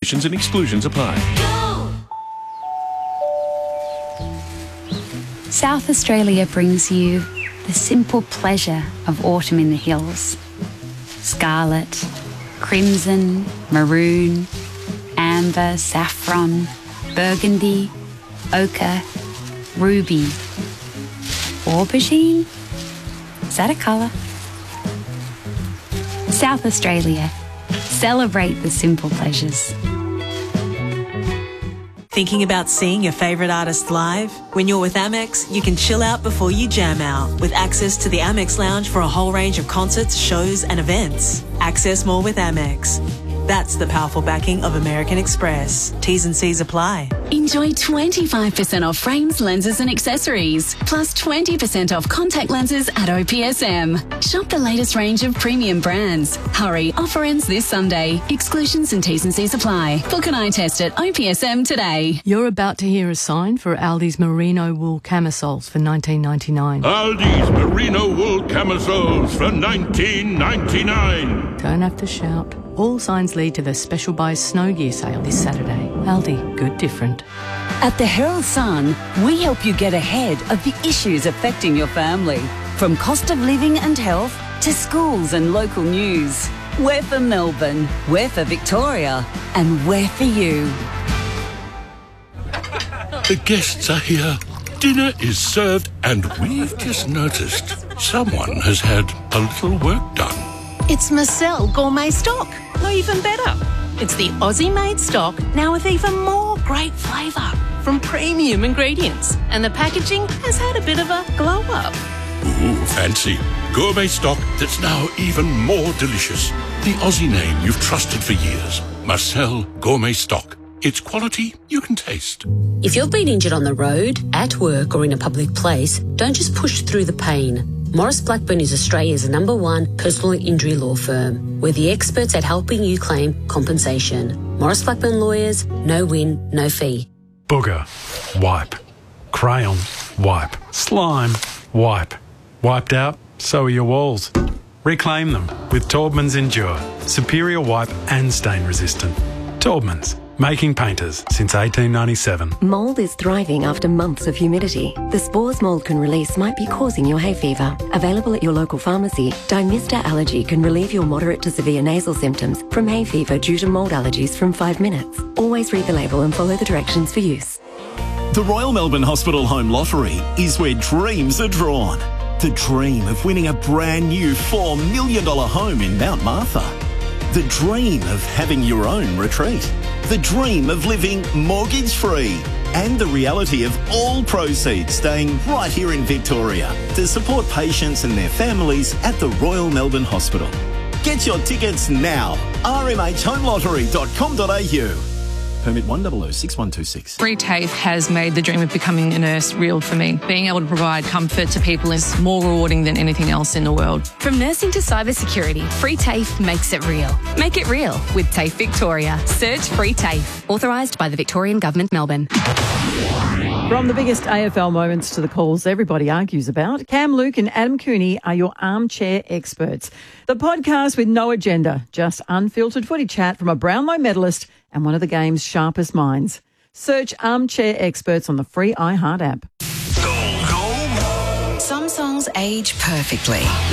Conditions and exclusions apply. South Australia brings you the simple pleasure of autumn in the hills. Scarlet, crimson, maroon, amber, saffron, burgundy, ochre, ruby, aubergine? Is that a colour? South Australia. Celebrate the simple pleasures. Thinking about seeing your favourite artist live? When you're with Amex, you can chill out before you jam out with access to the Amex Lounge for a whole range of concerts, shows and events. Access more with Amex. That's the powerful backing of American Express. T's and C's apply. Enjoy 25% off frames, lenses and accessories, plus 20% off contact lenses at OPSM. Shop the latest range of premium brands. Hurry, offer ends this Sunday. Exclusions and T's and C's apply. Book an eye test at OPSM today. You're about to hear a sign for Aldi's merino wool camisoles for $19.99. Aldi's merino wool camisoles for $19.99. Don't have to shout. All signs lead to the Special Buys Snow Gear sale this Saturday. Aldi, good different. At the Herald Sun, we help you get ahead of the issues affecting your family. From cost of living and health to schools and local news. We're for Melbourne, we're for Victoria, and we're for you. The guests are here. Dinner is served, and we've just noticed someone has had a little work done. It's Marcel Gourmet Stock. No, even better. It's the Aussie-made stock, now with even more great flavour from premium ingredients. And the packaging has had a bit of a glow-up. Ooh, fancy. Gourmet stock that's now even more delicious. The Aussie name you've trusted for years. Marcel Gourmet Stock. It's quality you can taste. If you've been injured on the road, at work or in a public place, don't just push through the pain. Maurice Blackburn is Australia's #1 personal injury law firm. We're the experts at helping you claim compensation. Maurice Blackburn Lawyers, no win, no fee. Booger, wipe. Crayon, wipe. Slime, wipe. Wiped out, so are your walls. Reclaim them with Taubman's Endure. Superior wipe and stain resistant. Taubman's. Making painters since 1897. Mould is thriving after months of humidity. The spores mould can release might be causing your hay fever. Available at your local pharmacy, Dymista Allergy can relieve your moderate to severe nasal symptoms from hay fever due to mould allergies from 5 minutes. Always read the label and follow the directions for use. The Royal Melbourne Hospital Home Lottery is where dreams are drawn. The dream of winning a brand new $4 million home in Mount Martha. The dream of having your own retreat. The dream of living mortgage-free. And the reality of all proceeds staying right here in Victoria to support patients and their families at the Royal Melbourne Hospital. Get your tickets now. rmhhomelottery.com.au. Permit 1006126. Free TAFE has made the dream of becoming a nurse real for me. Being able to provide comfort to people is more rewarding than anything else in the world. From nursing to cybersecurity, Free TAFE makes it real. Make it real with TAFE Victoria. Search Free TAFE. Authorised by the Victorian Government, Melbourne. From the biggest AFL moments to the calls everybody argues about, Cam Luke and Adam Cooney are your armchair experts. The podcast with no agenda, just unfiltered footy chat from a Brownlow medalist and one of the game's sharpest minds. Search Armchair Experts on the free iHeart app. Some songs age perfectly.